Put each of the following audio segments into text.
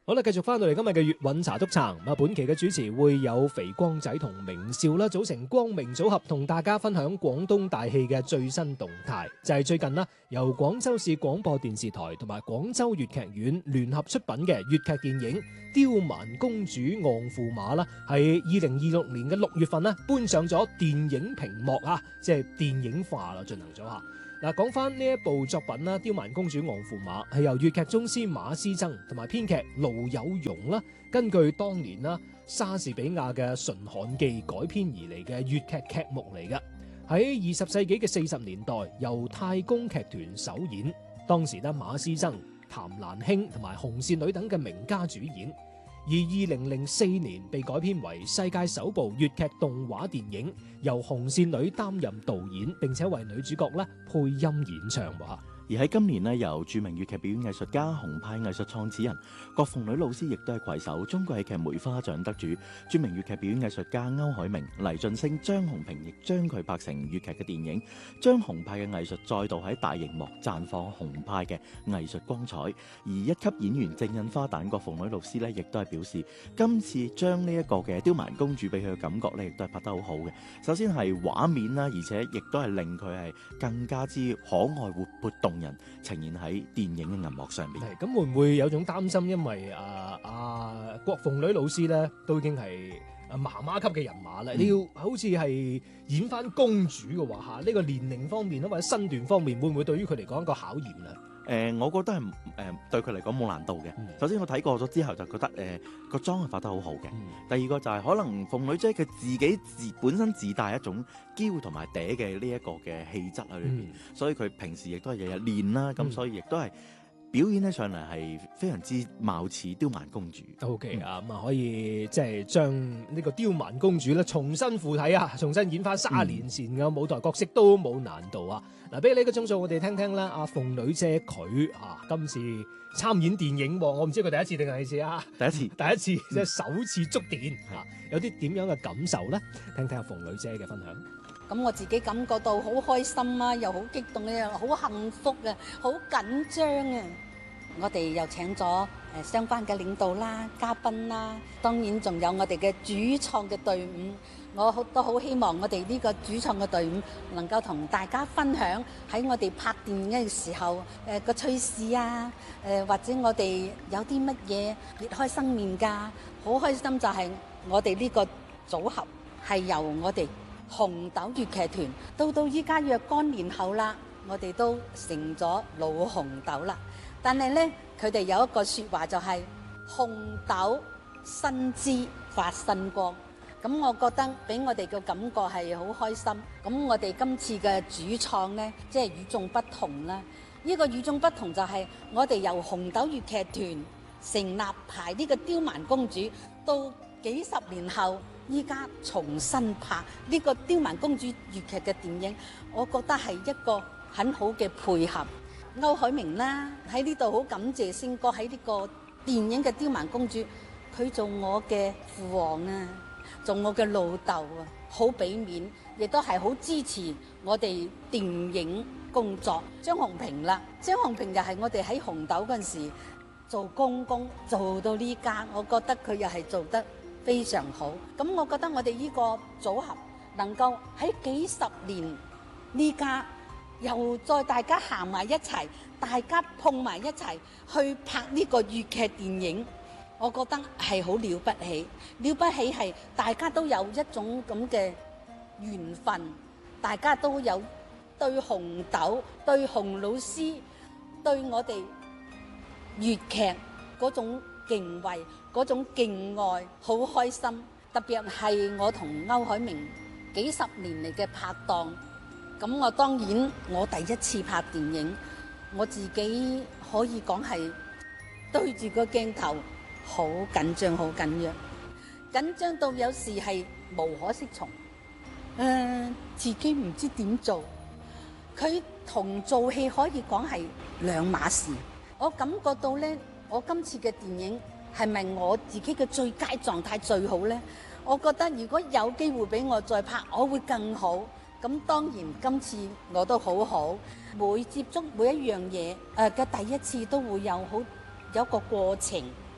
好啦，繼續翻到嚟今日嘅粵韻茶督茶。本期嘅主持會有肥光仔同明少啦，組成光明組合，同大家分享廣東大戲嘅最新動態。就係最近啦，由廣州市廣播電視台同埋廣州粵劇院聯合出品嘅粵劇電影《刁蠻公主昂駙馬》啦，喺2026年嘅6月份啦，搬上咗電影屏幕啊，即係電影化啦，進行咗吓。嗱，講翻呢一部作品啦，《刁蠻公主昂駙馬》係由粵劇宗師馬師曾同埋編劇盧有容啦，根據當年啦莎士比亞嘅《馴悍記》改編而嚟嘅粵劇劇目嚟嘅。喺20世紀嘅40年代，由太公劇團首演，當時呢馬師曾、譚蘭卿同埋紅線女等嘅名家主演。而2004年被改編為世界首部粵劇動畫電影，由紅線女擔任導演，並且為女主角咧配音演唱喎。 而喺今年呢，由著名粵劇表演藝術家、紅派藝術創始人郭鳳女老師，亦都係攜手中國戲劇梅花獎得主、著名粵劇表演藝術家歐海明、黎晉升、張紅平，亦將佢拍成粵劇嘅電影，將紅派嘅藝術再度喺大熒幕綻放紅派嘅藝術光彩。而一級演員正印花旦郭鳳女老師呢，亦都係表示，今次將呢一個嘅刁蠻公主俾佢嘅感覺呢，亦都係拍得好好嘅。首先係畫面啦，而且亦都係令佢係更加之可愛活潑動人，呈現喺電影嘅銀幕上邊。 咁會唔會有種擔心？因為郭鳳女老師咧都已經係媽媽級嘅人馬啦，你要好似係演翻公主嘅話嚇，呢個年齡方面或者身段方面，會唔會對於佢嚟講一個考驗咧？ 我覺得係對佢嚟講冇難度嘅。首先我睇過咗之後就覺得個妝係化得好好嘅。第二個就係可能鳳女姐佢自己本身自帶一種嬌同埋嗲嘅呢一個嘅氣質喺裏邊，所以佢平時亦都係日日練啦，咁所以亦都係表演起上嚟係非常之貌似刁蠻公主。 OK 咁可以即係將呢個刁蠻公主咧重新附體啊，重新演翻30年前嘅舞台角色都冇難度啊！嗱，俾你呢個鐘數，我哋聽聽啦。阿鳳女姐佢今次參演電影，我唔知佢第一次定係第二次啊？第一次即係首次觸電有啲點樣嘅感受咧？聽聽阿鳳女姐嘅分享。 咁我自己感覺到好開心啊，又好激動啊，又好幸福啊，好緊張啊！我哋又請咗相關嘅領導啦、嘉賓啦，當然仲有我哋嘅主創嘅隊伍。我都好希望我哋呢個主創嘅隊伍能夠同大家分享喺我哋拍電影嘅時候個趣事啊，或者我哋有啲乜嘢別開生面㗎。好開心就係我哋呢個組合係由我哋紅豆粵劇團到依家若干年後啦，我哋都成咗老紅豆啦。但係呢，佢哋有一個説話就係紅豆新枝發新光。咁我覺得俾我哋嘅感覺係好開心。咁我哋今次嘅主創呢，即係與眾不同啦。呢個與眾不同就係我哋由紅豆粵劇團成立排呢個刁蠻公主，到幾十年後依家重新拍呢個刁蠻公主粵劇嘅電影，我覺得係一個很好嘅配合。歐海明啦，喺呢度好感謝星哥喺呢個電影嘅刁蠻公主，佢做我嘅父王啊，做我嘅老豆啊，好俾面，亦都係好支持我哋電影工作。張紅平啦，張紅平又係我哋喺紅豆嗰陣時做公公做到呢家，我覺得佢又係做得非常好。咁我覺得我哋呢個組合能夠喺幾十年呢家又再大家行埋一齊，大家碰埋一齊去拍呢個粵劇電影，我覺得係好了不起。了不起係大家都有一種咁嘅緣分，大家都有對紅豆、對洪老師、對我哋粵劇嗰種敬畏、嗰種敬愛，好開心。特別係我同歐海明幾十年嚟嘅拍檔。咁我當然我第一次拍電影，我自己可以講係對住個鏡頭好緊張，好緊張，緊張到有時係無可適從。自己唔知點做，佢同做戲可以講係兩碼事。我感覺到呢，我今次嘅電影係咪我自己嘅最佳狀態最好呢？我覺得如果有機會俾我再拍，我會更好。咁當然今次我都好好，每接觸每一樣嘢嘅第一次都會有個過程。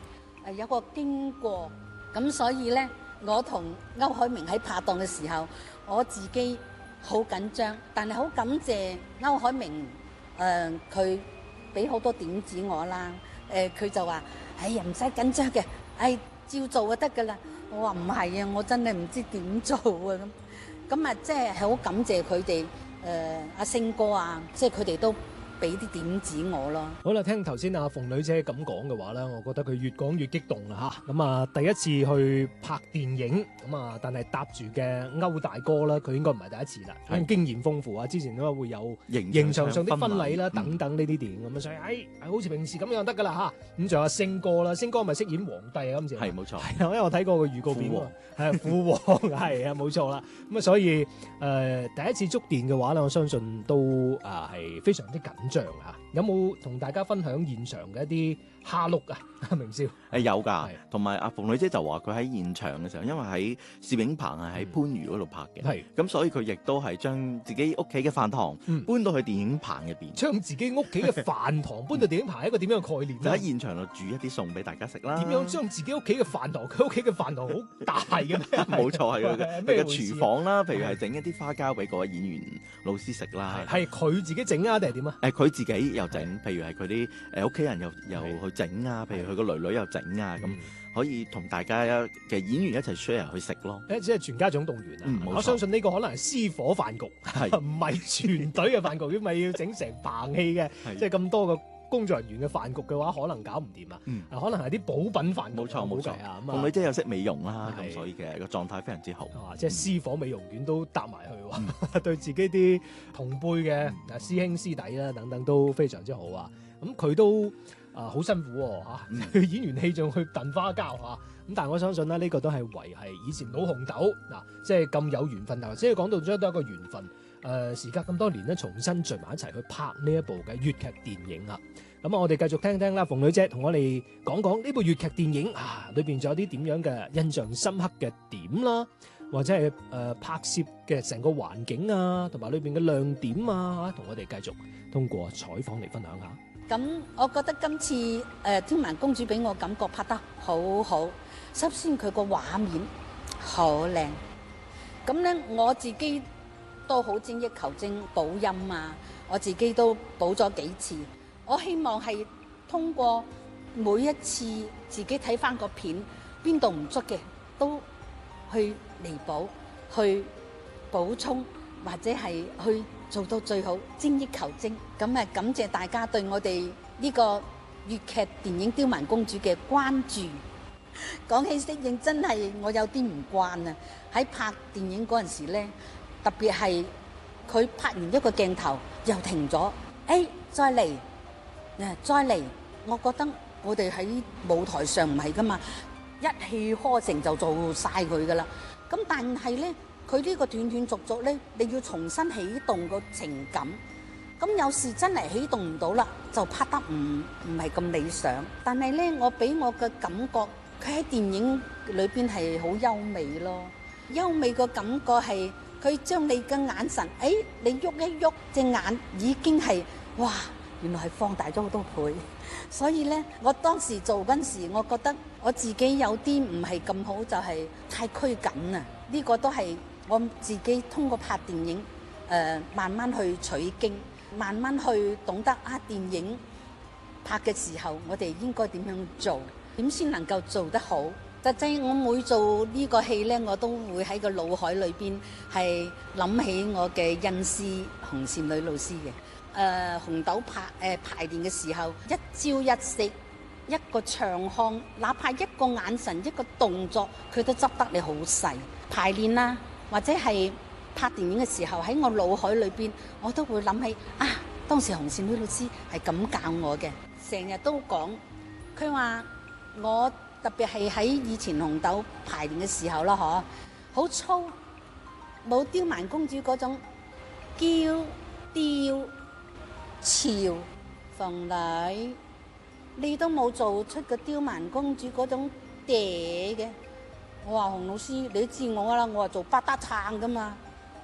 有個經過，咁所以呢，我同歐海明喺拍檔嘅時候，我自己好緊張，但係好感謝歐海明，佢俾好多點子我啦，佢就話：哎呀，唔使緊張嘅，照做就得㗎啦。我話唔係啊，我真係唔知點做啊咁啊，即係好感謝佢哋，阿星哥啊，即係佢哋都俾啲點子我咯。 好啦，聽頭先阿鳳女姐咁講嘅話咧，我覺得佢越講越激動啦嚇。咁啊，第一次去拍電影，咁啊，但係搭住嘅歐大哥啦，佢應該唔係第一次啦，經驗豐富啊。之前都會有刑場上的婚禮啦，等等呢啲電影咁啊，所以好似平時咁樣得噶啦嚇。咁仲有星哥啦，星哥咪飾演皇帝啊，今次係冇錯，係啊，因為我睇過個預告片喎，係啊，父皇係啊，冇錯啦。咁啊，所以第一次觸電嘅話咧，我相信都係非常之緊張嚇。有冇同大家分享現場嘅一啲蝦碌啊？明少有㗎，同埋阿鳳女姐就話佢喺現場嘅時候，因為喺攝影棚係喺番禺嗰度拍嘅，咁所以佢亦都係將自己屋企嘅飯堂搬到去電影棚入邊， 將自己屋企嘅飯堂搬到電影棚係一個點樣嘅概念？ 就喺現場度煮一啲餸俾大家食啦。 點樣將自己屋企嘅飯堂？佢屋企嘅飯堂好大嘅咩？ 冇錯，係佢嘅廚房啦，譬如係整一啲花膠俾各位演員老師食啦。 係佢自己整啊，定係點啊？ 佢自己又整，譬如係佢啲屋企人又去整啊，譬如佢個女女又整啊，咁可以同大家嘅演員一齊 share 去食咯。 即係全家總動員啊！我相信呢個可能係私伙飯局，唔係全隊嘅飯局，因為要整成棚戲嘅，即係咁多個工作人員嘅飯局嘅話，可能搞唔掂啊！可能係啲補品飯局。 冇錯冇錯啊！ 鳳女姐又識美容啦，咁所以嘅個狀態非常之好。 即係私伙美容院都搭埋去，對自己啲同輩嘅師兄師弟啦等等都非常之好啊！咁佢都好辛苦喎，演完戲仲去燉花膠嚇，咁但係我相信咧，呢個都係維係以前老紅豆嗱，即係咁有緣分啊！即係講到咗都係一個緣分，時隔咁多年咧，重新聚埋一齊去拍呢一部嘅粵劇電影啊！咁我哋繼續聽聽啦，鳳女姐同我哋講講呢部粵劇電影裏邊仲有啲點樣嘅印象深刻嘅點啦，或者係拍攝嘅成個環境啊，同埋裏邊嘅亮點啊，同我哋繼續通過採訪嚟分享下。 咁我覺得今次天蠻公主俾我感覺拍得好好，首先佢個畫面好靚，咁咧我自己都好精益求精補音啊，我自己都補咗幾次。我希望係通過每一次自己睇翻個片，邊度唔足嘅都去彌補、去補充，或者係去做到最好，精益求精。咁啊，感謝大家對我哋呢個粵劇電影《刁蠻公主》嘅關注。講起適應，真係我有啲唔慣啊！喺拍電影嗰陣時咧，特別係佢拍完一個鏡頭又停咗，再嚟，再嚟。我覺得我哋喺舞台上唔係噶嘛，一氣呵成就做晒佢噶啦。咁但係咧，佢呢個斷斷續續咧，你要重新起動個情感。咁有時真係起動唔到啦，就拍得唔係咁理想。但係咧，我俾我嘅感覺，佢喺電影裏邊係好優美咯。優美個感覺係佢將你嘅眼神，你喐一喐隻眼已經係哇，原來係放大咗好多倍。所以咧，我當時做嗰陣時，我覺得我自己有啲唔係咁好，就係太拘謹啊。呢個都係我自己通過拍電影慢慢去取經，慢慢去懂得電影拍嘅時候，我哋應該點樣做，點先能夠做得好。實際我每做呢個戲呢，我都會喺個腦海裏邊係諗起我嘅恩師紅線女老師嘅。紅豆排練嘅時候，一朝一夕，一個長腔，哪怕一個眼神、一個動作，佢都執得你好細。排練啦，或者係拍電影嘅時候，喺我腦海裏邊，我都會諗起當時紅線女老師係咁教我嘅，成日都講。佢話我特別係喺以前紅豆排練嘅時候啦，好粗，冇刁蠻公主嗰種嬌刁潮。鳳女，你都冇做出個刁蠻公主嗰種嗲嘅。我話洪老師，你都知我啦，我話做八打撐噶嘛。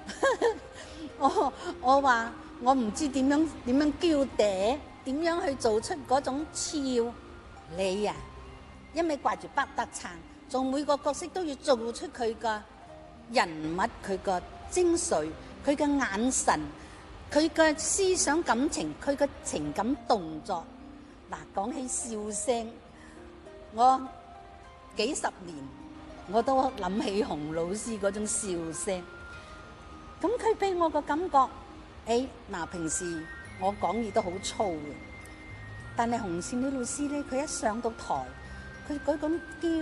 我話我唔知點樣嬌嗲，點樣去做出嗰種俏。你一味掛住北德撐，做每個角色都要做出佢個人物、佢個精髓、佢嘅眼神、佢嘅思想感情、佢嘅情感動作。嗱，講起笑聲，我幾十年我都諗起洪老師嗰種笑聲。咁佢俾我個感覺，平時我講嘢都好粗嘅，但係洪善女老師咧，佢一上到台，佢嗰種嬌